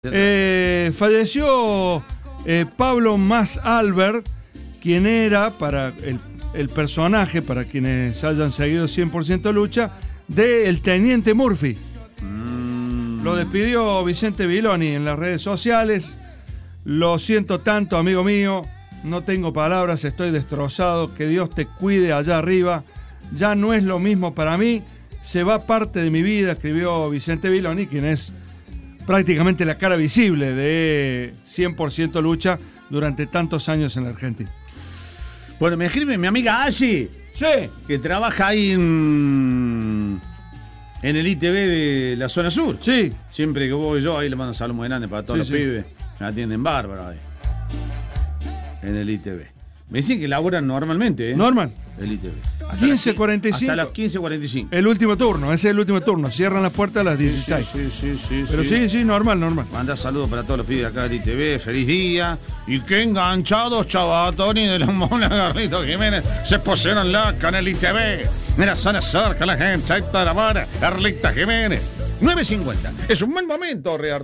Falleció Pablo Mas Albert, quien era, para el personaje, para quienes hayan seguido 100% Lucha, de El Teniente Murphy. Lo despidió Vicente Villoni en las redes sociales. Lo siento tanto, amigo mío, no tengo palabras, estoy destrozado, que Dios te cuide allá arriba. Ya no es lo mismo para mí, se va parte de mi vida, escribió Vicente Villoni, quien es prácticamente la cara visible de 100% Lucha durante tantos años en la Argentina. Bueno, me escribe mi amiga Ashi, Sí. que trabaja ahí en el ITV de la zona sur. Sí. Siempre que voy yo, ahí le mando saludos muy grandes para todos los pibes. Me atienden bárbaro ahí. En el ITV. Me dicen que laburan normalmente, ¿eh? Normal. El ITV. 15:45. Hasta las 15:45. El último turno, ese es el último turno. Cierran las puertas a las 16. Sí. Pero sí, normal. Manda saludos para todos los pibes acá del ITV. Feliz día. Y qué enganchados, chavatoni de los monos Carlitos Jiménez. Se pusieron locos en el ITV. Mira, zona cerca la gente. Ahí está la mano. Carlita Jiménez. 9:50. Es un buen momento, Real.